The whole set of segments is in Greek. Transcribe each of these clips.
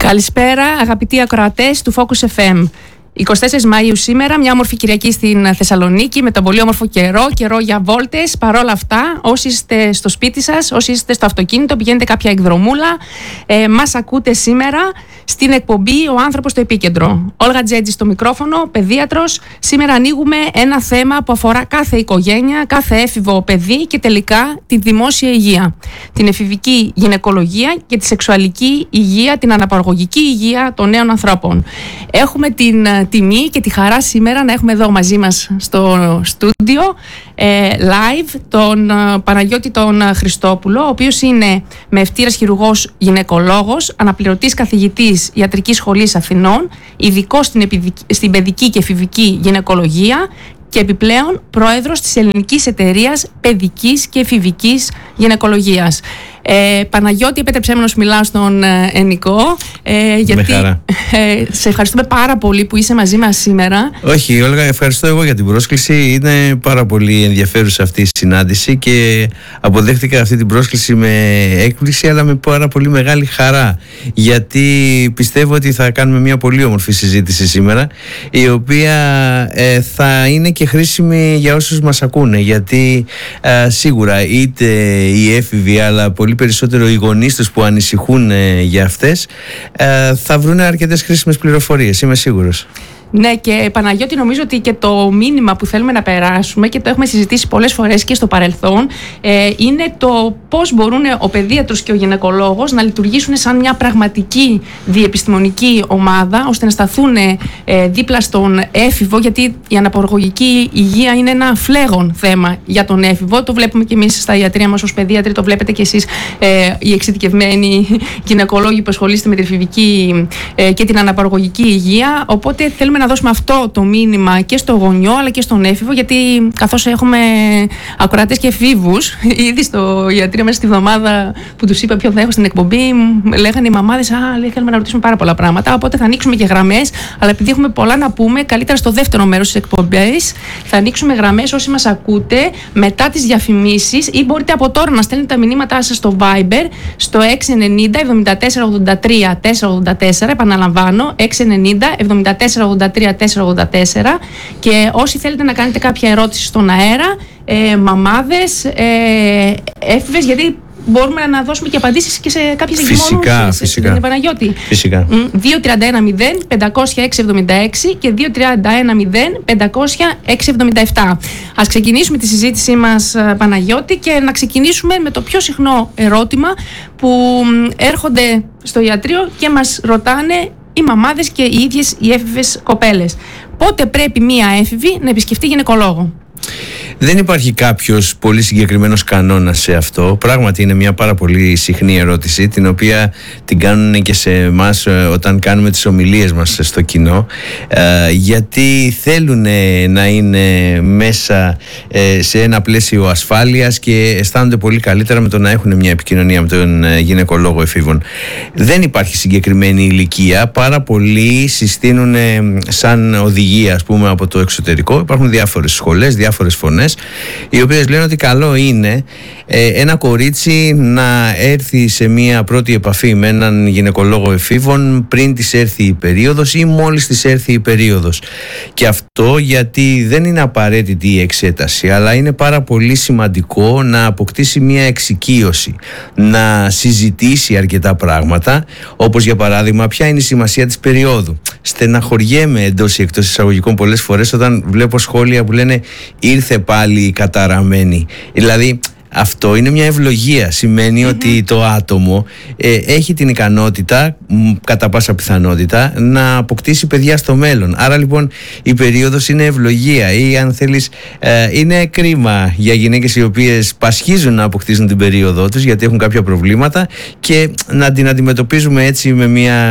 Καλησπέρα αγαπητοί ακροατές του Focus FM. 24 Μαΐου σήμερα, μια όμορφη Κυριακή στην Θεσσαλονίκη με τον πολύ όμορφο καιρό για βόλτες. Παρόλα αυτά, όσοι είστε στο σπίτι σας, όσοι είστε στο αυτοκίνητο, πηγαίνετε κάποια εκδρομούλα, μας ακούτε σήμερα στην εκπομπή «Ο άνθρωπος στο επίκεντρο». Όλγα Τζέτζη στο μικρόφωνο, παιδίατρος. Σήμερα ανοίγουμε ένα θέμα που αφορά κάθε οικογένεια, κάθε έφηβο παιδί και τελικά τη δημόσια υγεία. Την εφηβική γυναικολογία και τη σεξουαλική υγεία, την αναπαραγωγική υγεία των νέων ανθρώπων. Έχουμε την τιμή και τη χαρά σήμερα να έχουμε εδώ μαζί μας στο στούντιο live τον Παναγιώτη τον Χριστόπουλο, ο οποίος είναι μευτήρας χειρουργός γυναικολόγος, αναπληρωτής καθηγητής Ιατρικής Σχολής Αθηνών, ειδικός στην παιδική και εφηβική γυναικολογία και επιπλέον πρόεδρος της Ελληνικής Εταιρείας Παιδικής και Εφηβικής Γυναικολογίας. Παναγιώτη, επέτρεψέ μου να σου μιλάω στον Ενικό, γιατί σε ευχαριστούμε πάρα πολύ που είσαι μαζί μας σήμερα. Όχι, Όλγα, ευχαριστώ εγώ για την πρόσκληση. Είναι πάρα πολύ ενδιαφέρουσα αυτή η συνάντηση και αποδέχτηκα αυτή την πρόσκληση με έκπληξη, αλλά με πάρα πολύ μεγάλη χαρά, γιατί πιστεύω ότι θα κάνουμε μια πολύ όμορφη συζήτηση σήμερα, η οποία θα είναι και χρήσιμη για όσους μας ακούνε, γιατί σίγουρα είτε οι έφηβοι, αλλά πολύ περισσότερο οι γονείς τους που ανησυχούν για αυτές, θα βρουν αρκετές χρήσιμες πληροφορίες, είμαι σίγουρος. Ναι, και Παναγιώτη, νομίζω ότι και το μήνυμα που θέλουμε να περάσουμε, και το έχουμε συζητήσει πολλές φορές και στο παρελθόν, είναι το πώς μπορούν ο παιδίατρος και ο γυναικολόγος να λειτουργήσουν σαν μια πραγματική διεπιστημονική ομάδα, ώστε να σταθούν δίπλα στον έφηβο, γιατί η αναπαραγωγική υγεία είναι ένα φλέγον θέμα για τον έφηβο. Το βλέπουμε και εμείς στα ιατρία μας ως παιδίατροι, το βλέπετε και εσείς οι εξειδικευμένοι γυναικολόγοι που ασχολείστε με την εφηβική και την αναπαραγωγική υγεία. Οπότε θέλουμε να δώσουμε αυτό το μήνυμα και στο γονιό αλλά και στον έφηβο, γιατί καθώς έχουμε ακροατές και εφήβους, ήδη στο ιατρείο μέσα στη βδομάδα που τους είπα ποιο θα έχω στην εκπομπή, λέγανε οι μαμάδες, θέλουμε να ρωτήσουμε πάρα πολλά πράγματα. Οπότε θα ανοίξουμε και γραμμές, αλλά επειδή έχουμε πολλά να πούμε, καλύτερα στο δεύτερο μέρος της εκπομπής θα ανοίξουμε γραμμές όσοι μας ακούτε μετά τις διαφημίσεις, ή μπορείτε από τώρα να στέλνετε τα μηνύματά σας στο Viber στο 690 74 83 484, επαναλαμβάνω 690 74 83 484, και όσοι θέλετε να κάνετε κάποια ερώτηση στον αέρα, μαμάδες, έφηβες, γιατί μπορούμε να δώσουμε και απαντήσεις και σε κάποιες εγκυμονούσεις. Φυσικά. Είναι Παναγιώτη. Φυσικά. 231-0-500-676 και 231-0-500-677. Ας ξεκινήσουμε τη συζήτησή μας, Παναγιώτη, και να ξεκινήσουμε με το πιο συχνό ερώτημα που έρχονται στο ιατρείο και μας ρωτάνε οι μαμάδες και οι ίδιες οι έφηβες κοπέλες. Πότε πρέπει μία έφηβη να επισκεφτεί γυναικολόγο? Δεν υπάρχει κάποιος πολύ συγκεκριμένος κανόνας σε αυτό. Πράγματι είναι μια πάρα πολύ συχνή ερώτηση, την οποία την κάνουν και σε εμάς όταν κάνουμε τις ομιλίες μας στο κοινό, γιατί θέλουν να είναι μέσα σε ένα πλαίσιο ασφάλειας και αισθάνονται πολύ καλύτερα με το να έχουν μια επικοινωνία με τον γυναικολόγο εφήβων. Δεν υπάρχει συγκεκριμένη ηλικία. Πάρα πολλοί συστήνουν σαν οδηγία, ας πούμε, από το εξωτερικό. Υπάρχουν διάφορες σχολές, διάφορες φωνές, οι οποίες λένε ότι καλό είναι ένα κορίτσι να έρθει σε μία πρώτη επαφή με έναν γυναικολόγο εφήβων πριν της έρθει η περίοδος ή μόλις της έρθει η περίοδος. Και αυτό γιατί δεν είναι απαραίτητη η εξέταση, αλλά είναι πάρα πολύ σημαντικό να αποκτήσει μία εξοικείωση, να συζητήσει αρκετά πράγματα, όπως για παράδειγμα ποια είναι η σημασία της περίοδου. Στεναχωριέμαι εντός ή εκτός εισαγωγικών πολλές φορές όταν βλέπω σχόλια που λένε ήρθε πάλι καταραμένη. Δηλαδή αυτό είναι μια ευλογία. Σημαίνει ότι το άτομο έχει την ικανότητα, κατά πάσα πιθανότητα, να αποκτήσει παιδιά στο μέλλον. Άρα λοιπόν η περίοδος είναι ευλογία, ή αν θέλεις είναι κρίμα για γυναίκες οι οποίες πασχίζουν να αποκτήσουν την περίοδό τους γιατί έχουν κάποια προβλήματα, και να την αντιμετωπίζουμε έτσι με μια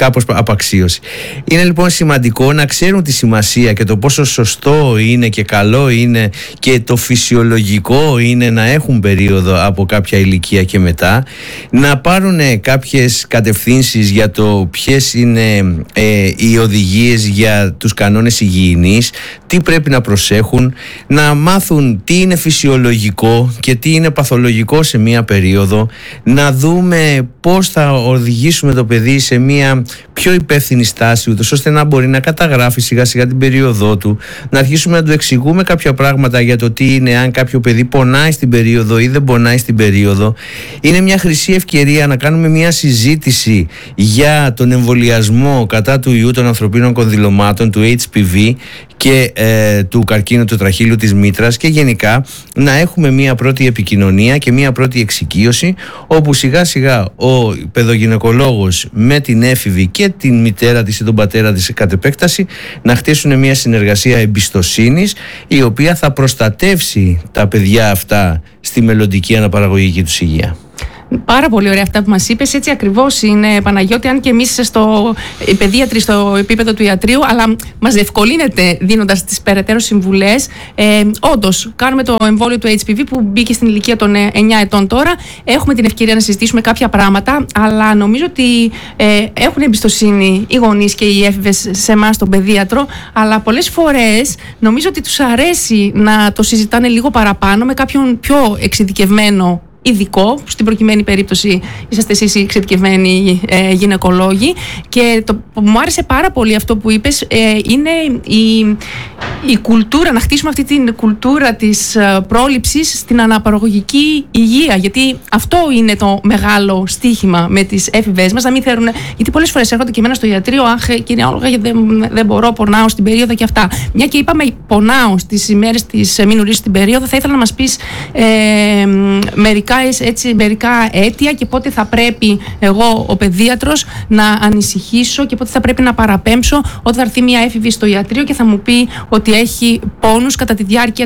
κάπως απαξίωση. Είναι λοιπόν σημαντικό να ξέρουν τη σημασία και το πόσο σωστό είναι και καλό είναι και το φυσιολογικό είναι να έχουν περίοδο από κάποια ηλικία και μετά, να πάρουν κάποιες κατευθύνσεις για το ποιες είναι οι οδηγίες για τους κανόνες υγιεινής, τι πρέπει να προσέχουν, να μάθουν τι είναι φυσιολογικό και τι είναι παθολογικό σε μία περίοδο, να δούμε πώς θα οδηγήσουμε το παιδί σε μία πιο υπεύθυνη στάση, ούτως ώστε να μπορεί να καταγράφει σιγά σιγά την περίοδό του, να αρχίσουμε να του εξηγούμε κάποια πράγματα για το τι είναι αν κάποιο παιδί πονάει στην περίοδο ή δεν πονάει στην περίοδο. Είναι μια χρυσή ευκαιρία να κάνουμε μια συζήτηση για τον εμβολιασμό κατά του ιού των ανθρωπίνων κονδυλωμάτων, του HPV και του καρκίνου του τραχύλου της μήτρας, και γενικά να έχουμε μία πρώτη επικοινωνία και μία πρώτη εξοικείωση, όπου σιγά σιγά ο παιδογυναικολόγος με την έφηβη και την μητέρα της ή τον πατέρα της κατ' επέκταση να χτίσουν μία συνεργασία εμπιστοσύνης, η οποία θα προστατεύσει τα παιδιά αυτά στη μελλοντική αναπαραγωγική τους υγεία. Πάρα πολύ ωραία αυτά που μας είπες. Έτσι ακριβώς είναι, Παναγιώτη, αν και εμείς οι παιδίατροι στο επίπεδο του ιατρείου, αλλά μας διευκολύνεται δίνοντας τις περαιτέρω συμβουλές. Όντως, κάνουμε το εμβόλιο του HPV που μπήκε στην ηλικία των 9 ετών τώρα. Έχουμε την ευκαιρία να συζητήσουμε κάποια πράγματα, αλλά νομίζω ότι έχουν εμπιστοσύνη οι γονείς και οι έφηβες σε εμάς, τον παιδίατρο, αλλά πολλές φορές νομίζω ότι τους αρέσει να το συζητάνε λίγο παραπάνω με κάποιον πιο εξειδικευμένο ειδικό. Στην προκειμένη περίπτωση είσαστε εσείς οι εξειδικευμένοι γυναικολόγοι, και μου άρεσε πάρα πολύ αυτό που είπες, είναι η κουλτούρα, να χτίσουμε αυτή την κουλτούρα της πρόληψης στην αναπαραγωγική υγεία, γιατί αυτό είναι το μεγάλο στίχημα με τις έφηβες μας, να μην θέλουν, γιατί πολλές φορές έρχονται και εμένα στο ιατρείο, αχ κύριε Όλγα, δεν μπορώ, πονάω στην περίοδο και αυτά. Μια και είπαμε πονάω στις ημέρες της μη νωρίς στην περίοδο, θα ήθελα να μας πεις μερικά αίτια και πότε θα πρέπει εγώ ο παιδίατρος να ανησυχήσω και πότε θα πρέπει να παραπέμψω όταν θα έρθει μια έφηβη στο ιατρείο και θα μου πει ότι έχει πόνους κατά τη διάρκεια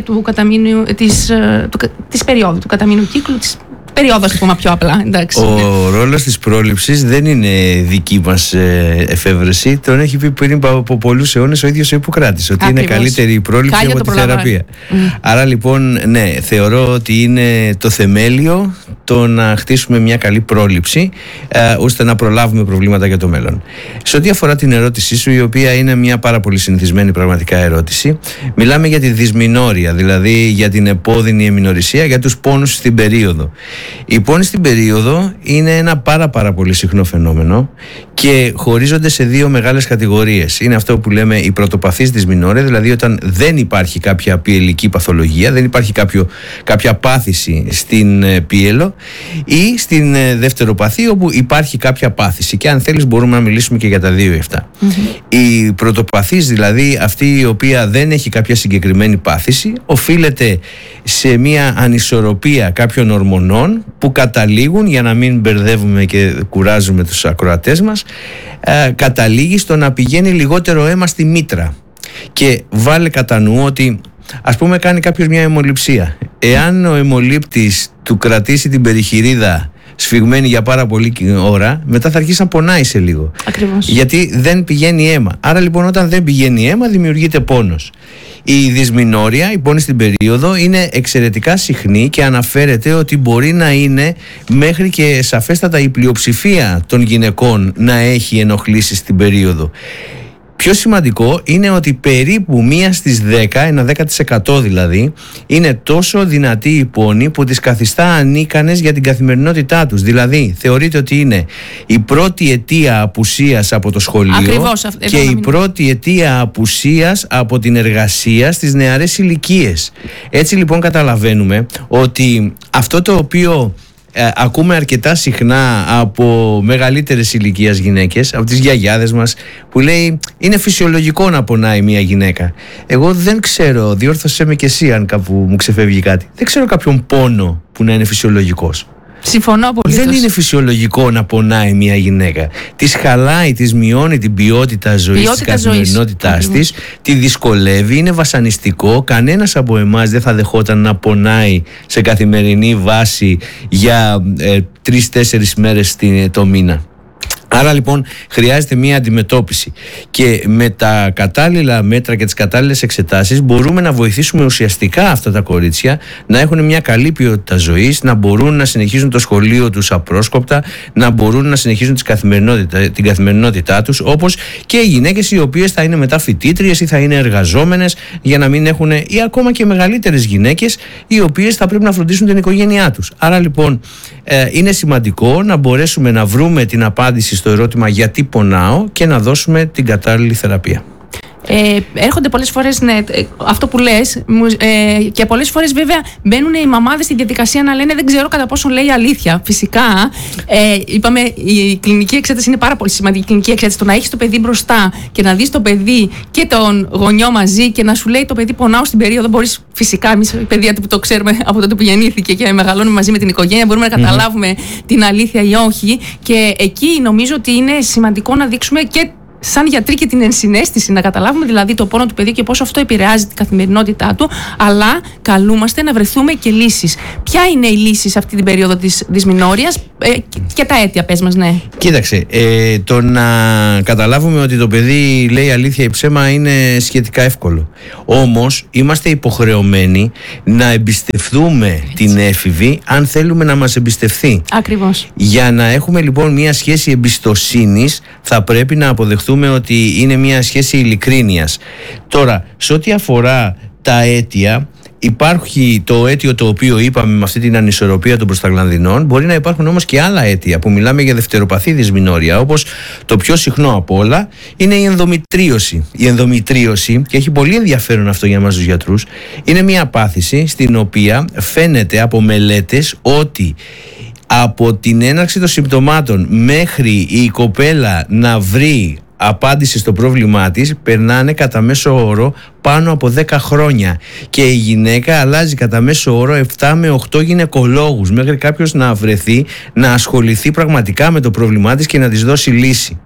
της περίοδου, του καταμήνου κύκλου, της περίοδος, ας πούμε πιο απλά. Εντάξει. Ο ρόλος της πρόληψης δεν είναι δική μας εφεύρεση. Τον έχει πει πριν από πολλούς αιώνες ο ίδιος ο Ιπποκράτης, ότι είναι καλύτερη η πρόληψη από τη θεραπεία. Άρα λοιπόν, ναι, θεωρώ ότι είναι το θεμέλιο το να χτίσουμε μια καλή πρόληψη, ώστε να προλάβουμε προβλήματα για το μέλλον. Σε ό,τι αφορά την ερώτησή σου, η οποία είναι μια πάρα πολύ συνηθισμένη πραγματικά ερώτηση, μιλάμε για τη δυσμηνόρια, δηλαδή για την επώδυνη εμμηνορρησία, για τους πόνους στην περίοδο. Οι πόνοι στην περίοδο είναι ένα πάρα πολύ συχνό φαινόμενο και χωρίζονται σε δύο μεγάλες κατηγορίες. Είναι αυτό που λέμε η πρωτοπαθής δυσμηνόρια, δηλαδή όταν δεν υπάρχει κάποια πιελική παθολογία, δεν υπάρχει κάποια πάθηση στην πίελο, ή στην δευτεροπαθή όπου υπάρχει κάποια πάθηση, και αν θέλεις μπορούμε να μιλήσουμε και για τα δύο αυτά. Η πρωτοπαθής, δηλαδή αυτή η οποία δεν έχει κάποια συγκεκριμένη πάθηση, οφείλεται σε μια ανισορροπία κάποιων ορμονών που καταλήγουν, για να μην μπερδεύουμε και κουράζουμε τους ακροατές μας, καταλήγει στο να πηγαίνει λιγότερο αίμα στη μήτρα. Και βάλε κατά νου ότι, ας πούμε, κάνει κάποιος μια αιμοληψία. Εάν ο αιμολήπτης του κρατήσει την περιχειρίδα σφιγμένη για πάρα πολύ ώρα, μετά θα αρχίσει να πονάει σε λίγο. Ακριβώς. Γιατί δεν πηγαίνει αίμα. Άρα λοιπόν, όταν δεν πηγαίνει αίμα, δημιουργείται πόνος. Η δυσμηνόρια, η πόνη στην περίοδο, είναι εξαιρετικά συχνή και αναφέρεται ότι μπορεί να είναι μέχρι και σαφέστατα η πλειοψηφία των γυναικών να έχει ενοχλήσεις στην περίοδο. Πιο σημαντικό είναι ότι περίπου 1 στις 10, ένα 10% δηλαδή, είναι τόσο δυνατή η πόνη που τις καθιστά ανίκανες για την καθημερινότητά τους. Δηλαδή, θεωρείται ότι είναι η πρώτη αιτία απουσίας από το σχολείο. Ακριβώς, και η πρώτη αιτία απουσίας από την εργασία στις νεαρές ηλικίες. Έτσι λοιπόν καταλαβαίνουμε ότι αυτό το οποίο ακούμε αρκετά συχνά από μεγαλύτερες ηλικίας γυναίκες, από τις γιαγιάδες μας, που λέει είναι φυσιολογικό να πονάει μια γυναίκα. Εγώ δεν ξέρω, διόρθωσέ με και εσύ αν κάπου μου ξεφεύγει κάτι, δεν ξέρω κάποιον πόνο που να είναι φυσιολογικός. Συμφωνώ πολύ. Δεν είναι φυσιολογικό να πονάει μια γυναίκα. Της χαλάει, της μειώνει την ποιότητα ζωής, της καθημερινότητάς της, τη δυσκολεύει, είναι βασανιστικό. Κανένας από εμάς δεν θα δεχόταν να πονάει σε καθημερινή βάση για 3-4 μέρες το μήνα. Άρα λοιπόν χρειάζεται μια αντιμετώπιση και με τα κατάλληλα μέτρα και τις κατάλληλες εξετάσεις μπορούμε να βοηθήσουμε ουσιαστικά αυτά τα κορίτσια να έχουν μια καλή ποιότητα ζωής, να μπορούν να συνεχίζουν το σχολείο τους απρόσκοπτα, να μπορούν να συνεχίζουν την καθημερινότητά τους, όπως και οι γυναίκες οι οποίες θα είναι μετά φοιτήτριες ή θα είναι εργαζόμενες, για να μην έχουν, ή ακόμα και μεγαλύτερες γυναίκες οι οποίες θα πρέπει να φροντίσουν την οικογένειά τους. Άρα λοιπόν είναι σημαντικό να μπορέσουμε να βρούμε την απάντηση στο ερώτημα γιατί πονάω και να δώσουμε την κατάλληλη θεραπεία. Έρχονται πολλές φορές, ναι, αυτό που λες, και πολλές φορές βέβαια μπαίνουν οι μαμάδες στη διαδικασία να λένε δεν ξέρω κατά πόσο λέει αλήθεια. Φυσικά, είπαμε, η κλινική εξέταση είναι πάρα πολύ σημαντική. Η κλινική εξέταση, το να έχεις το παιδί μπροστά και να δεις το παιδί και τον γονιό μαζί και να σου λέει το παιδί πονάω στην περίοδο, μπορείς φυσικά, εμείς οι παιδίατροι που το ξέρουμε από τότε που γεννήθηκε και μεγαλώνουμε μαζί με την οικογένεια, μπορούμε να καταλάβουμε την αλήθεια ή όχι. Και εκεί νομίζω ότι είναι σημαντικό να δείξουμε και σαν γιατροί και την ενσυναίσθηση, να καταλάβουμε δηλαδή το πόνο του παιδιού και πόσο αυτό επηρεάζει την καθημερινότητά του, αλλά καλούμαστε να βρεθούμε και λύσεις. Ποια είναι η λύση σε αυτή την περίοδο της δυσμηνόριας και τα αίτια, πες μας, ναι. Κοίταξε, το να καταλάβουμε ότι το παιδί λέει αλήθεια ή ψέμα είναι σχετικά εύκολο. Όμως είμαστε υποχρεωμένοι να εμπιστευτούμε την έφηβη αν θέλουμε να μας εμπιστευθεί. Ακριβώς. Για να έχουμε λοιπόν μια σχέση εμπιστοσύνης θα πρέπει να αποδεχτούμε ότι είναι μια σχέση ειλικρίνειας. Τώρα, σε ό,τι αφορά τα αίτια, υπάρχει το αίτιο το οποίο είπαμε με αυτή την ανισορροπία των προσταγλανδινών. Μπορεί να υπάρχουν όμως και άλλα αίτια που μιλάμε για δευτεροπαθή δυσμηνόρια, όπως το πιο συχνό απ' όλα είναι η ενδομητρίωση. Η ενδομητρίωση, και έχει πολύ ενδιαφέρον αυτό για εμάς τους γιατρούς, είναι μια πάθηση στην οποία φαίνεται από μελέτες ότι από την έναρξη των συμπτωμάτων μέχρι η κοπέλα να βρει απάντηση στο πρόβλημά της περνάνε κατά μέσο όρο πάνω από 10 χρόνια και η γυναίκα αλλάζει κατά μέσο όρο 7 με 8 γυναικολόγους μέχρι κάποιος να βρεθεί να ασχοληθεί πραγματικά με το πρόβλημά της και να της δώσει λύση.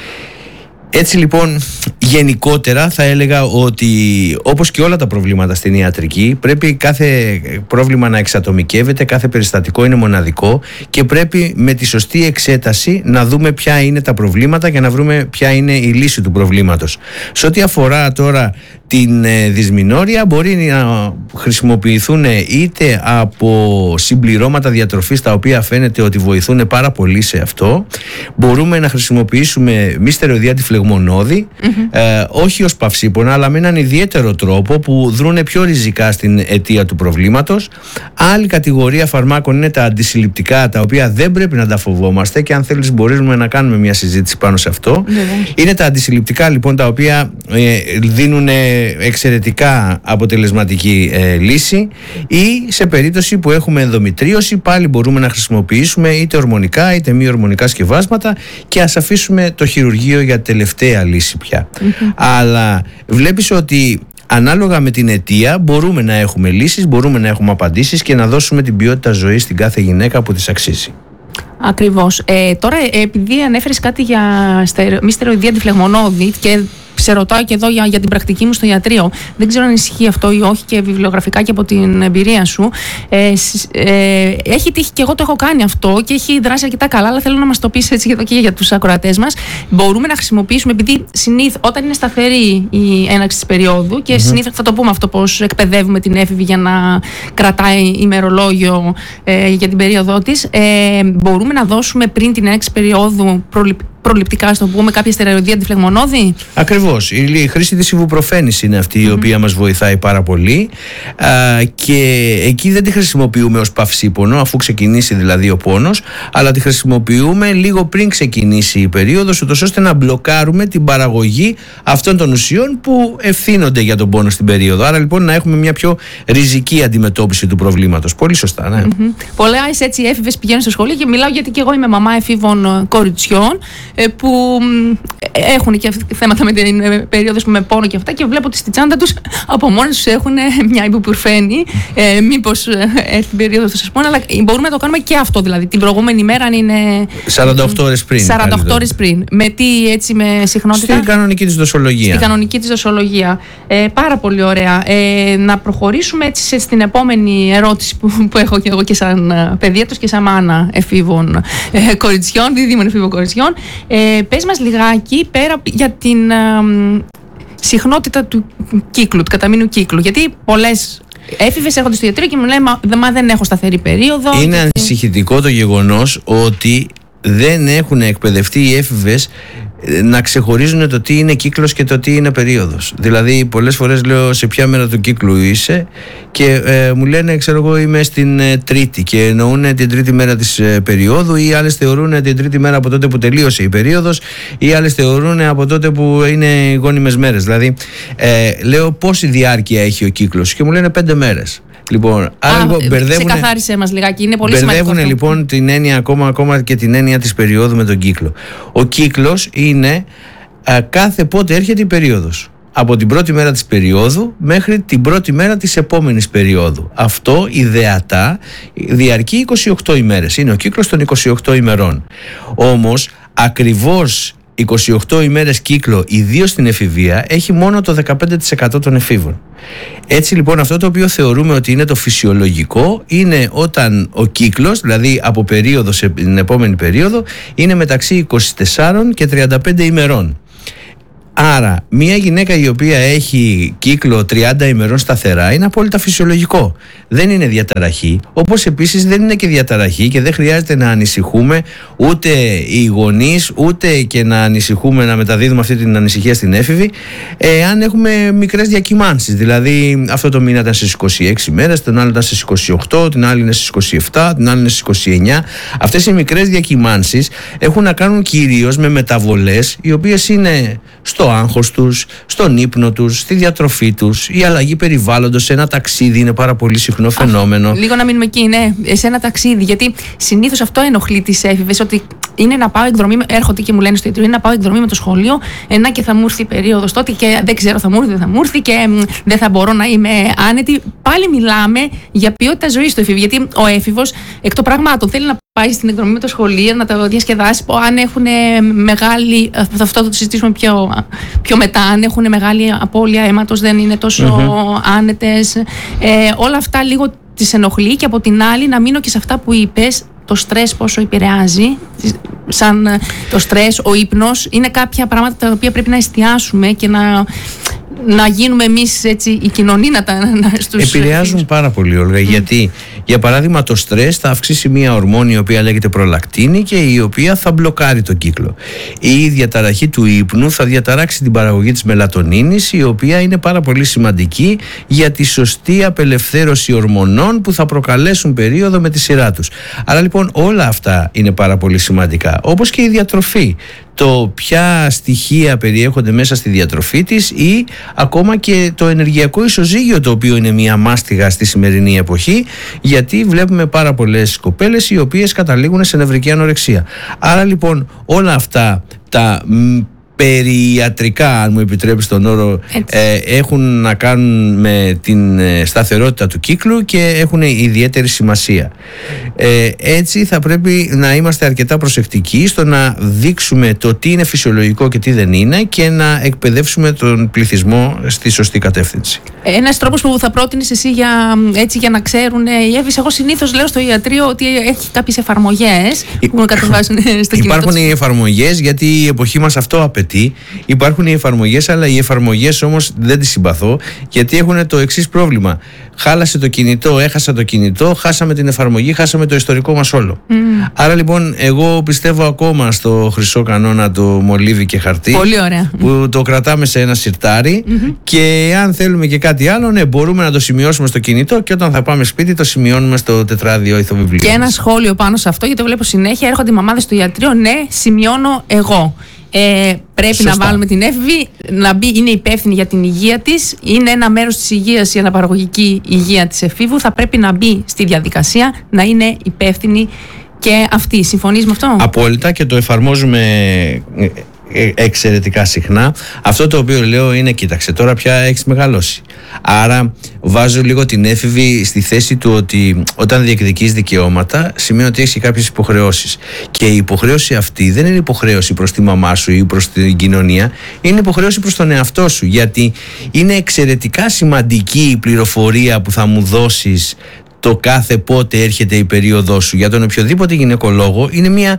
Έτσι λοιπόν, γενικότερα θα έλεγα ότι όπως και όλα τα προβλήματα στην ιατρική, πρέπει κάθε πρόβλημα να εξατομικεύεται, κάθε περιστατικό είναι μοναδικό και πρέπει με τη σωστή εξέταση να δούμε ποια είναι τα προβλήματα και να βρούμε ποια είναι η λύση του προβλήματος. Σε ό,τι αφορά τώρα την δυσμηνόρια, μπορεί να χρησιμοποιηθούν είτε από συμπληρώματα διατροφής τα οποία φαίνεται ότι βοηθούν πάρα πολύ σε αυτό. Μπορούμε να χρησιμοποιήσουμε μη στερεοειδή φλεγμονώδη, όχι ως παυσίπονα, αλλά με έναν ιδιαίτερο τρόπο που δρούν πιο ριζικά στην αιτία του προβλήματος. Άλλη κατηγορία φαρμάκων είναι τα αντισυλληπτικά, τα οποία δεν πρέπει να τα φοβόμαστε και αν θέλεις μπορούμε να κάνουμε μια συζήτηση πάνω σε αυτό. Είναι τα αντισυλληπτικά λοιπόν τα οποία δίνουν εξαιρετικά αποτελεσματική λύση, ή σε περίπτωση που έχουμε ενδομητρίωση πάλι μπορούμε να χρησιμοποιήσουμε είτε ορμονικά είτε μη ορμονικά σκευάσματα και ας αφήσουμε το χειρουργείο για τελευταία λύση πια. Αλλά βλέπεις ότι ανάλογα με την αιτία μπορούμε να έχουμε λύσεις, μπορούμε να έχουμε απαντήσεις και να δώσουμε την ποιότητα ζωής στην κάθε γυναίκα που της αξίζει. Ακριβώς. Τώρα, επειδή ανέφερες κάτι για μη στεροειδή αντιφλεγμονώδη και σε ρωτάω και εδώ για την πρακτική μου στο ιατρείο, δεν ξέρω αν ισχύει αυτό ή όχι και βιβλιογραφικά και από την εμπειρία σου. Έχει τύχει και εγώ το έχω κάνει αυτό και έχει δράσει αρκετά καλά, αλλά θέλω να μας το πεις έτσι εδώ και για τους ακροατές μας. Μπορούμε να χρησιμοποιήσουμε, επειδή συνήθως όταν είναι σταθερή η έναρξη της περίοδου και συνήθως θα το πούμε αυτό, πώς εκπαιδεύουμε την έφηβη για να κρατάει ημερολόγιο για την περίοδό της, μπορούμε να δώσουμε πριν την έναρξη περίοδου προληπτικά, στο πούμε, κάποια στερεοειδή αντιφλεγμονώδη. Ακριβώς. Η χρήση της ιβουπροφένης είναι αυτή η οποία μας βοηθάει πάρα πολύ και εκεί δεν τη χρησιμοποιούμε ως παυσίπονο, αφού ξεκινήσει δηλαδή ο πόνος, αλλά τη χρησιμοποιούμε λίγο πριν ξεκινήσει η περίοδος, ούτως ώστε να μπλοκάρουμε την παραγωγή αυτών των ουσιών που ευθύνονται για τον πόνο στην περίοδο. Άρα λοιπόν να έχουμε μια πιο ριζική αντιμετώπιση του προβλήματος. Πολύ σωστά, ναι. Πολλές έτσι έφηβες πηγαίνουν στο σχολείο και μιλάω γιατί και εγώ είμαι μαμά εφήβων κοριτσιών που έχουν και θέματα με την περίοδο με πόνο και αυτά, και βλέπω ότι στη τσάντα τους από μόνοι τους έχουν μια ιμπουπροφένη, μήπως έρθει η περίοδος του πόνο, αλλά μπορούμε να το κάνουμε και αυτό, δηλαδή την προηγούμενη μέρα, αν είναι 48 ώρες πριν. 48 ώρες πριν. Με τι, έτσι, με συχνότητα? Στην κανονική της δοσολογία. Στην κανονική της δοσολογία. Πάρα πολύ ωραία. Να προχωρήσουμε έτσι στην επόμενη ερώτηση που έχω και εγώ και σαν παιδίατρος και σαν μάνα εφήβων κοριτσιών, δίδυμων εφήβων κοριτσιών. Πες μας λιγάκι πέρα για την συχνότητα του κύκλου, του καταμήνου κύκλου. Γιατί πολλές έφηβες έρχονται στο ιατρείο και μου λένε μα δεν έχω σταθερή περίοδο. Είναι ανησυχητικό το γεγονός ότι δεν έχουν εκπαιδευτεί οι έφηβες να ξεχωρίζουν το τι είναι κύκλος και το τι είναι περίοδος. Δηλαδή πολλές φορές λέω σε ποια μέρα του κύκλου είσαι και μου λένε ξέρω εγώ είμαι στην τρίτη και εννοούν την τρίτη μέρα της περίοδου, ή άλλες θεωρούν την τρίτη μέρα από τότε που τελείωσε η περίοδος, ή άλλες θεωρούν από τότε που είναι γόνιμες μέρες. Δηλαδή λέω πόση διάρκεια έχει ο κύκλος και μου λένε 5 μέρες. Λοιπόν, ξεκαθάρισε μας λιγάκι, είναι πολύ σημαντικό. Μπερδεύουν λοιπόν την έννοια ακόμα και την έννοια της περίοδου με τον κύκλο. Ο κύκλος είναι κάθε πότε έρχεται η περίοδος. Από την πρώτη μέρα της περίοδου μέχρι την πρώτη μέρα της επόμενης περίοδου. Αυτό ιδεατά διαρκεί 28 ημέρες. Είναι ο κύκλος των 28 ημερών. Όμως ακριβώς 28 ημέρες κύκλο, ιδίως στην εφηβεία, έχει μόνο το 15% των εφήβων. Έτσι λοιπόν αυτό το οποίο θεωρούμε ότι είναι το φυσιολογικό είναι όταν ο κύκλος, δηλαδή από περίοδο σε την επόμενη περίοδο, είναι μεταξύ 24 και 35 ημερών. Άρα μια γυναίκα η οποία έχει κύκλο 30 ημερών σταθερά είναι απόλυτα φυσιολογικό. Δεν είναι διαταραχή, όπως επίσης δεν είναι και διαταραχή και δεν χρειάζεται να ανησυχούμε ούτε οι γονείς ούτε και να ανησυχούμε, να μεταδίδουμε αυτή την ανησυχία στην έφηβη αν έχουμε μικρές διακυμάνσεις. Δηλαδή αυτό το μήνα ήταν στις 26 μέρες, τον άλλο ήταν στις 28, την άλλη είναι στις 27, την άλλη είναι στις 29. Αυτές οι μικρές διακυμάνσεις έχουν να κάνουν κυρίως με μεταβολές οι οποίες είναι στο άγχος τους, στον ύπνο τους, στη διατροφή τους, η αλλαγή περιβάλλοντος σε ένα ταξίδι είναι πάρα πολύ συχνό φαινόμενο. Λίγο να μείνουμε εκεί, ναι, σε ένα ταξίδι, γιατί συνήθως αυτό ενοχλεί τις έφηβες, ότι είναι να πάω εκδρομή, έρχονται και μου λένε στο ιατρείο, είναι να πάω εκδρομή με το σχολείο, και θα μου έρθει η περίοδος τότε και δεν ξέρω θα μου έρθει, δεν θα μου έρθει και δεν θα μπορώ να είμαι άνετη. Πάλι μιλάμε για ποιότητα ζωής στο εφήβο, γιατί ο έφηβος εκ των πραγμάτων θέλει να πάει στην εκδρομή με το σχολείο, να τα διασκεδάσει. Αν έχουν μεγάλη, αυτό θα το συζητήσουμε πιο μετά, αν έχουν μεγάλη απώλεια αίματος, δεν είναι τόσο άνετες. Όλα αυτά λίγο τις ενοχλεί, και από την άλλη να μείνω και σε αυτά που είπες, το στρες πόσο επηρεάζει, σαν το στρες, ο ύπνος, είναι κάποια πράγματα τα οποία πρέπει να εστιάσουμε και να γίνουμε εμείς έτσι η κοινωνία επηρεάζουν πάρα πολύ, Όλγα, γιατί για παράδειγμα το στρες θα αυξήσει μια ορμόνη η οποία λέγεται προλακτίνη και η οποία θα μπλοκάρει τον κύκλο. Η διαταραχή του ύπνου θα διαταράξει την παραγωγή της μελατονίνης, η οποία είναι πάρα πολύ σημαντική για τη σωστή απελευθέρωση ορμονών που θα προκαλέσουν περίοδο με τη σειρά τους. Άρα λοιπόν όλα αυτά είναι πάρα πολύ σημαντικά, όπως και η διατροφή. Το ποια στοιχεία περιέχονται μέσα στη διατροφή της, ή ακόμα και το ενεργειακό ισοζύγιο, το οποίο είναι μια μάστιγα στη σημερινή εποχή, γιατί βλέπουμε πάρα πολλές κοπέλες οι οποίες καταλήγουν σε νευρική ανορεξία. Άρα λοιπόν όλα αυτά τα περιιατρικά, αν μου επιτρέπεις τον όρο, έχουν να κάνουν με την σταθερότητα του κύκλου και έχουν ιδιαίτερη σημασία. Έτσι θα πρέπει να είμαστε αρκετά προσεκτικοί στο να δείξουμε το τι είναι φυσιολογικό και τι δεν είναι και να εκπαιδεύσουμε τον πληθυσμό στη σωστή κατεύθυνση. Ένας τρόπος που θα πρότεινες εσύ για να ξέρουν οι έφηβες, εγώ συνήθως λέω στο ιατρείο ότι έχει κάποιες εφαρμογές που κατεβάζουν στο κινητό. Υπάρχουν οι εφαρμογές γιατί η εποχή μας αυτό απαιτεί. Υπάρχουν οι εφαρμογές, αλλά οι εφαρμογές όμως δεν τις συμπαθώ, γιατί έχουν το εξής πρόβλημα. Χάλασε το κινητό, έχασα το κινητό, χάσαμε την εφαρμογή, χάσαμε το ιστορικό μας όλο. Άρα λοιπόν εγώ πιστεύω ακόμα στο χρυσό κανόνα το μολύβι και χαρτί. Πολύ ωραία. Που το κρατάμε σε ένα σιρτάρι και αν θέλουμε και κάτι άλλο, ναι, μπορούμε να το σημειώσουμε στο κινητό και όταν θα πάμε σπίτι το σημειώνουμε στο τετράδιο ηθοβιβλίο. Και ένα σχόλιο πάνω σε αυτό, γιατί το βλέπω συνέχεια, έρχονται οι μαμάδες στο ιατρείο, ναι, σημειώνω εγώ. Πρέπει Σωστά. να βάλουμε την έφηβη να μπει, είναι υπεύθυνη για την υγεία της, είναι ένα μέρος της υγείας, η αναπαραγωγική υγεία της εφήβου, θα πρέπει να μπει στη διαδικασία, να είναι υπεύθυνη και αυτή. Συμφωνείς με αυτό? Απόλυτα, και το εφαρμόζουμε εξαιρετικά συχνά. Αυτό το οποίο λέω είναι, κοίταξε, τώρα πια έχεις μεγαλώσει. Άρα βάζω λίγο την έφηβη στη θέση του ότι όταν διεκδικείς δικαιώματα σημαίνει ότι έχεις και κάποιες υποχρεώσεις. Και η υποχρέωση αυτή δεν είναι υποχρέωση προς τη μαμά σου ή προς την κοινωνία, είναι υποχρέωση προς τον εαυτό σου. Γιατί είναι εξαιρετικά σημαντική η πληροφορία που θα μου δώσεις το κάθε πότε έρχεται η περίοδός σου. Για τον οποιοδήποτε γυναικολόγο είναι μια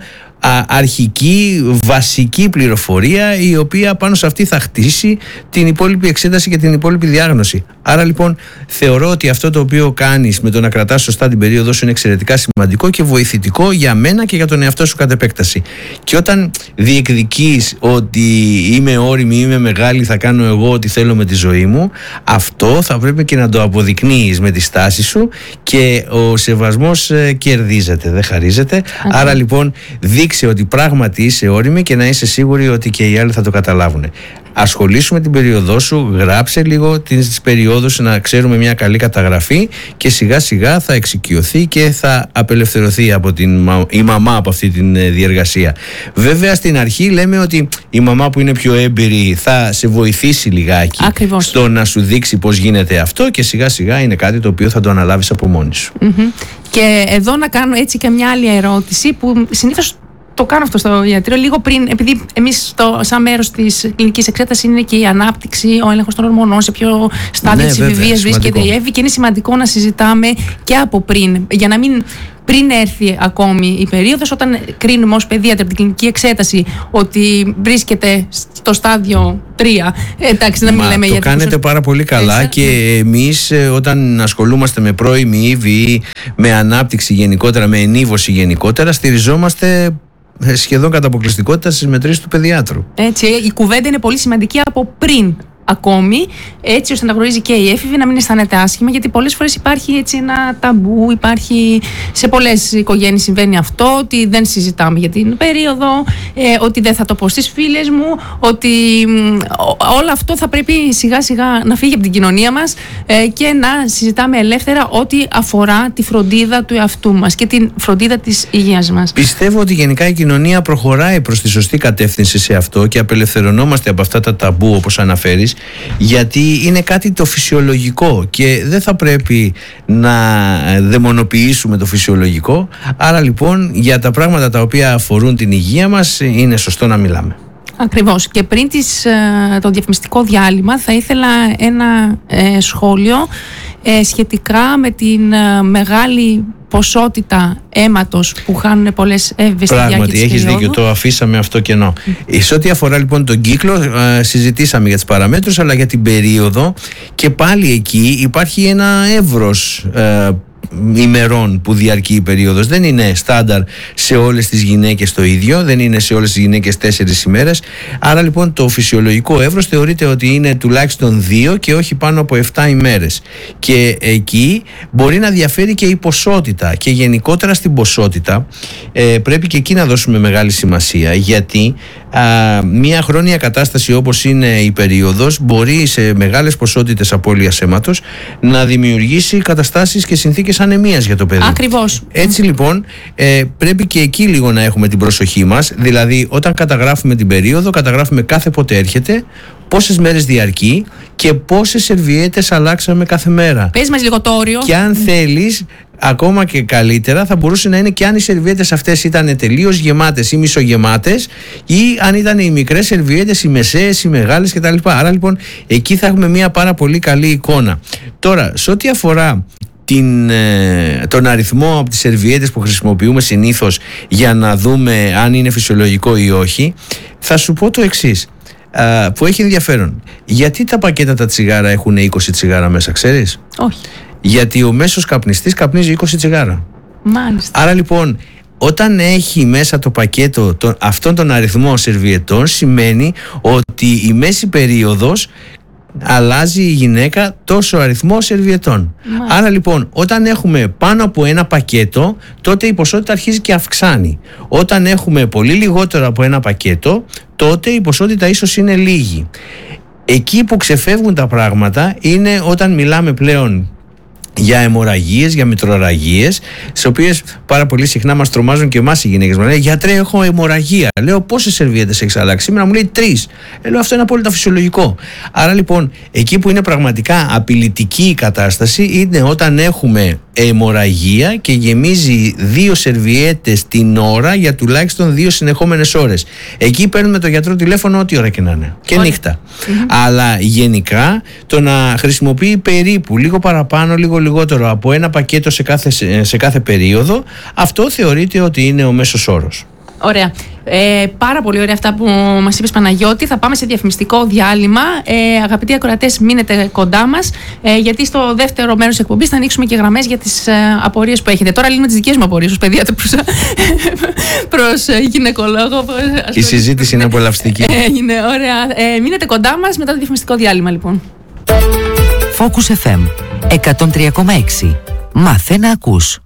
αρχική, βασική πληροφορία, η οποία πάνω σε αυτή θα χτίσει την υπόλοιπη εξέταση και την υπόλοιπη διάγνωση. Άρα λοιπόν θεωρώ ότι αυτό το οποίο κάνεις με το να κρατάς σωστά την περίοδο σου είναι εξαιρετικά σημαντικό και βοηθητικό για μένα και για τον εαυτό σου κατ' επέκταση. Και όταν διεκδικείς ότι είμαι όριμη, είμαι μεγάλη, θα κάνω εγώ ό,τι θέλω με τη ζωή μου, αυτό θα πρέπει και να το αποδεικνύεις με τη στάση σου, και ο σεβασμός κερδίζεται, δεν χαρίζεται. Άρα λοιπόν δείξε ότι πράγματι είσαι όριμη και να είσαι σίγουρη ότι και οι άλλοι θα το καταλάβουν. Ασχολήσου με την περίοδό σου, γράψε λίγο τις περιόδους, να ξέρουμε μια καλή καταγραφή, και σιγά σιγά θα εξοικειωθεί και θα απελευθερωθεί από η μαμά από αυτή τη διεργασία. Βέβαια στην αρχή λέμε ότι η μαμά που είναι πιο έμπειρη θα σε βοηθήσει λιγάκι. Ακριβώς. Στο να σου δείξει πώς γίνεται αυτό, και σιγά σιγά είναι κάτι το οποίο θα το αναλάβεις από μόνη σου. Και εδώ να κάνω έτσι και μια άλλη ερώτηση που συνήθως το κάνω αυτό στο ιατρείο λίγο πριν, επειδή εμείς σαν μέρος της κλινικής εξέτασης είναι και η ανάπτυξη, ο έλεγχος των ορμονών, σε ποιο στάδιο της εφηβείας βρίσκεται η Εύη, και είναι σημαντικό να συζητάμε και από πριν, για να μην πριν έρθει ακόμη η περίοδος, όταν κρίνουμε ως παιδίατροι από την κλινική εξέταση ότι βρίσκεται στο στάδιο 3. Εντάξει, να μην λέμε, το κάνετε πάρα πολύ καλά. Και εμείς όταν ασχολούμαστε με πρώιμη Εύη, με ανάπτυξη γενικότερα, με ενίβωση γενικότερα, στηριζόμαστε σχεδόν κατά αποκλειστικότητα στις μετρήσεις του παιδιάτρου. Έτσι, η κουβέντα είναι πολύ σημαντική από πριν ακόμη, έτσι ώστε να γνωρίζει και η έφηβη, να μην αισθάνεται άσχημα, γιατί πολλές φορές υπάρχει έτσι ένα ταμπού, υπάρχει σε πολλές οικογένειες συμβαίνει αυτό, ότι δεν συζητάμε για την περίοδο, ότι δεν θα το πω στις φίλες μου, ότι όλο αυτό θα πρέπει σιγά σιγά να φύγει από την κοινωνία μας και να συζητάμε ελεύθερα ό,τι αφορά τη φροντίδα του εαυτού μας και την φροντίδα της υγείας μας. Πιστεύω ότι γενικά η κοινωνία προχωράει προς τη σωστή κατεύθυνση σε αυτό και απελευθερωνόμαστε από αυτά τα ταμπού, όπως αναφέρεις, γιατί είναι κάτι το φυσιολογικό και δεν θα πρέπει να δαιμονοποιήσουμε το φυσιολογικό. Άρα λοιπόν για τα πράγματα τα οποία αφορούν την υγεία μας είναι σωστό να μιλάμε. Ακριβώς. Και πριν το διαφημιστικό διάλειμμα θα ήθελα ένα σχόλιο σχετικά με την μεγάλη ποσότητα αίματος που χάνουν πολλές έμβες στη διάρκεια της Πράγματι, έχεις δίκιο, το αφήσαμε αυτό κενό. Σε ό,τι αφορά λοιπόν τον κύκλο, συζητήσαμε για τις παραμέτρους, αλλά για την περίοδο και πάλι εκεί υπάρχει ένα εύρος ημερών που διαρκεί η περίοδος. Δεν είναι στάνταρ σε όλες τις γυναίκες το ίδιο, δεν είναι σε όλες τις γυναίκες 4 ημέρες. Άρα λοιπόν το φυσιολογικό εύρος θεωρείται ότι είναι τουλάχιστον 2 και όχι πάνω από 7 ημέρες. Και εκεί μπορεί να διαφέρει και η ποσότητα, και γενικότερα στην ποσότητα πρέπει και εκεί να δώσουμε μεγάλη σημασία, γιατί μια χρόνια κατάσταση όπως είναι η περίοδος μπορεί σε μεγάλες ποσότητες απώλειας αίματος να δημιουργήσει καταστάσεις και συνθήκες ανεμίας για το παιδί. Ακριβώς. Έτσι λοιπόν πρέπει και εκεί λίγο να έχουμε την προσοχή μας. Δηλαδή όταν καταγράφουμε την περίοδο, καταγράφουμε κάθε πότε έρχεται, πόσες μέρες διαρκεί και πόσες σερβιέτες αλλάξαμε κάθε μέρα. Πες μας λίγο το όριο. Και αν θέλεις, ακόμα και καλύτερα θα μπορούσε να είναι και αν οι σερβιέτες αυτές ήταν τελείως γεμάτες ή μισογεμάτες, ή αν ήταν οι μικρές σερβιέτες, οι μεσαίες, οι μεγάλες κτλ. Άρα λοιπόν εκεί θα έχουμε μια πάρα πολύ καλή εικόνα. Τώρα, σε ό,τι αφορά τον αριθμό από τις σερβιέτες που χρησιμοποιούμε συνήθως για να δούμε αν είναι φυσιολογικό ή όχι, θα σου πω το εξής, που έχει ενδιαφέρον. Γιατί τα πακέτα τα τσιγάρα έχουν 20 τσιγάρα μέσα, ξέρεις? Όχι. Γιατί ο μέσος καπνιστής καπνίζει 20 τσιγάρα. Μάλιστα. Άρα λοιπόν όταν έχει μέσα το πακέτο αυτόν τον αριθμό σερβιετών, σημαίνει ότι η μέση περίοδος αλλάζει η γυναίκα τόσο αριθμό σερβιετών. Μάλιστα. Άρα λοιπόν όταν έχουμε πάνω από ένα πακέτο, τότε η ποσότητα αρχίζει και αυξάνει. Όταν έχουμε πολύ λιγότερο από ένα πακέτο, τότε η ποσότητα ίσως είναι λίγη. Εκεί που ξεφεύγουν τα πράγματα είναι όταν μιλάμε πλέον για αιμορραγίες, για μητρορραγίες, τις οποίες πάρα πολύ συχνά μας τρομάζουν και εμάς οι γυναίκες. Μου λένε, γιατρέ, έχω αιμορραγία. Λέω, πόσες σερβιέτες έχεις αλλάξει? Σήμερα μου λέει 3. Λέω, αυτό είναι απόλυτα φυσιολογικό. Άρα λοιπόν, εκεί που είναι πραγματικά απειλητική η κατάσταση είναι όταν έχουμε αιμορραγία και γεμίζει 2 σερβιέτες την ώρα για τουλάχιστον 2 συνεχόμενες ώρες. Εκεί παίρνουμε τον γιατρό τηλέφωνο ό,τι ώρα και να είναι. Και νύχτα. Αλλά γενικά το να χρησιμοποιεί περίπου λίγο παραπάνω, λίγο λιγότερο από ένα πακέτο σε κάθε περίοδο, αυτό θεωρείται ότι είναι ο μέσος όρος. Ωραία. Πάρα πολύ ωραία αυτά που μας είπες, Παναγιώτη. Θα πάμε σε διαφημιστικό διάλειμμα. Αγαπητοί ακροατές, μείνετε κοντά μας, γιατί στο δεύτερο μέρος της εκπομπής θα ανοίξουμε και γραμμές για τις απορίες που έχετε. Τώρα λύνουμε τις δικές μου απορίες ως παιδίατρο προς γυναικολόγο. Η συζήτηση είναι απολαυστική. Είναι ωραία. Μείνετε κοντά μας μετά το διαφημιστικό διάλειμμα, λοιπόν. Focus FM 103,6. Μάθε να ακούς.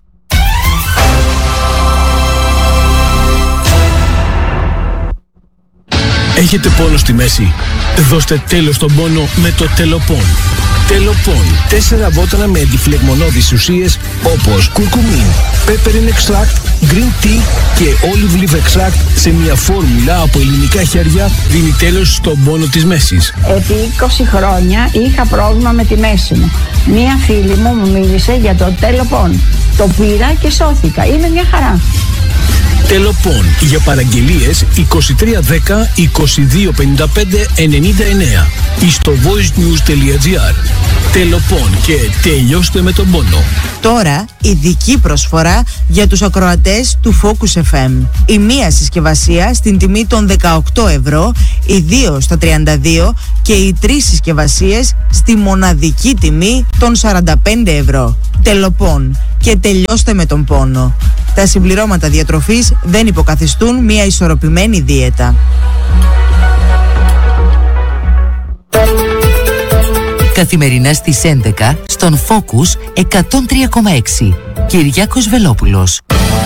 Έχετε πόνο στη μέση? Δώστε τέλος στον πόνο με το Τελοπών. Τελοπών. 4 βότανα με αντιφλεγμονώδεις ουσίες όπως κουρκουμίν, peppermint extract, green tea και olive leaf extract σε μια φόρμουλα από ελληνικά χέρια δίνει τέλος στον πόνο της μέσης. Επί 20 χρόνια είχα πρόβλημα με τη μέση μου. Μία φίλη μου μίλησε για το Τελοπών. Το πήρα και σώθηκα. Είναι μια χαρά. Τελοπών. Για παραγγελίες 2310 2255 99 ή στο voicenews.gr. Τελοπών και τελειώστε με τον πόνο. Τώρα ειδική προσφορά για τους ακροατές του Focus FM. Η μία συσκευασία στην τιμή των 18 ευρώ, οι 2 στα 32 και οι 3 συσκευασίες στη μοναδική τιμή των 45 ευρώ. Τελοπών και τελειώστε με τον πόνο. Τα συμπληρώματα διατροφής δεν υποκαθιστούν μια ισορροπημένη δίαιτα. Καθημερινά στις 11 στον Focus 103,6. Κυριάκος Βελόπουλος.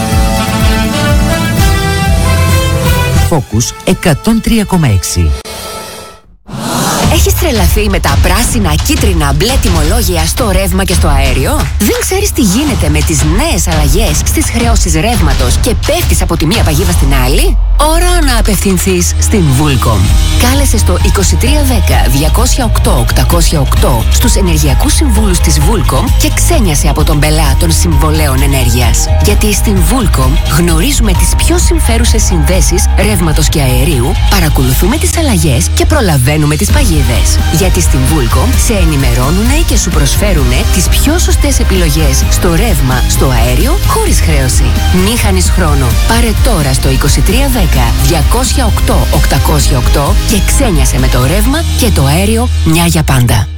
Focus 103,6. Έχεις τρελαθεί με τα πράσινα, κίτρινα, μπλε τιμολόγια στο ρεύμα και στο αέριο? Δεν ξέρεις τι γίνεται με τις νέες αλλαγές στις χρεώσεις ρεύματος και πέφτεις από τη μία παγίδα στην άλλη? Ώρα να απευθυνθείς στην Vulcom. Κάλεσε στο 2310 208 808 στους ενεργειακούς συμβούλους της Vulcom και ξένιασε από τον πελά των συμβολέων ενέργειας. Γιατί στην Vulcom γνωρίζουμε τις πιο συμφέρουσες συνδέσεις ρεύματος και αερίου, παρακολουθούμε τις αλλαγές και προλαβαίνουμε τις παγίδες. Γιατί στην Vulcom σε ενημερώνουνε και σου προσφέρουνε τις πιο σωστές επιλογές στο ρεύμα, στο αέριο, χωρίς χρέωση. Μη χάνεις χρόνο. Πάρε τώρα στο 2310 208 808 και ξένιασε με το ρεύμα και το αέριο μια για πάντα.